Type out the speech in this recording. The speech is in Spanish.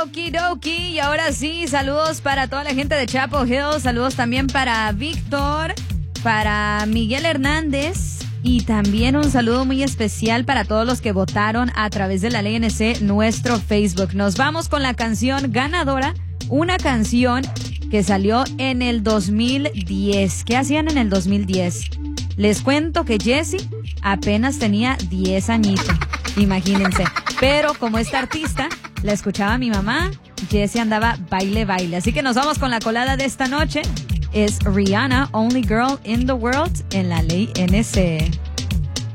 Okidoki. Y ahora sí, saludos para toda la gente de Chapel Hill. Saludos también para Víctor, para Miguel Hernández. Y también un saludo muy especial para todos los que votaron a través de la LNC, nuestro Facebook. Nos vamos con la canción ganadora. Una canción que salió en el 2010. ¿Qué hacían en el 2010? Les cuento que Jessie apenas tenía 10 añitos. Imagínense. Pero como esta artista la escuchaba mi mamá, Jessie andaba baile. Así que nos vamos con la colada de esta noche. Es Rihanna, Only Girl in the World, en la ley NC.